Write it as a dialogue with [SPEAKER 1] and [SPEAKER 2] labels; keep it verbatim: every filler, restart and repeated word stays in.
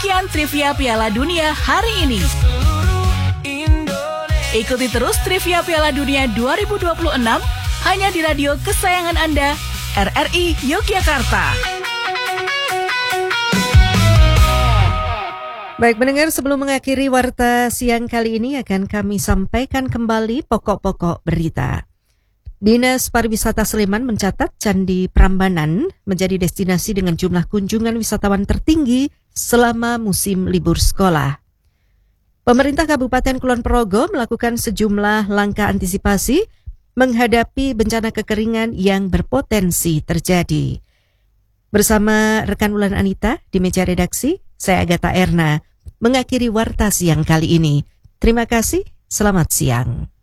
[SPEAKER 1] Sekian trivia Piala Dunia hari ini. Ikuti terus trivia Piala Dunia dua ribu dua puluh enam hanya di radio kesayangan Anda, R R I Yogyakarta.
[SPEAKER 2] Baik pendengar, sebelum mengakhiri warta siang kali ini akan kami sampaikan kembali pokok-pokok berita. Dinas Pariwisata Sleman mencatat Candi Prambanan menjadi destinasi dengan jumlah kunjungan wisatawan tertinggi selama musim libur sekolah. Pemerintah Kabupaten Kulon Progo melakukan sejumlah langkah antisipasi menghadapi bencana kekeringan yang berpotensi terjadi. Bersama rekan Wulan Anita di meja redaksi, saya Agatha Erna mengakhiri warta siang kali ini. Terima kasih, selamat siang.